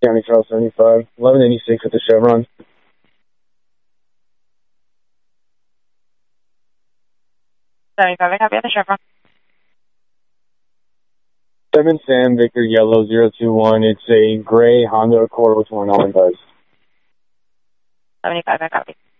County Trail 75, 1186 at the Chevron. I copy at the Chevron. 7 Sam Victor Yellow 021. It's a gray Honda Accord with 1 on buzz. 75, I copy.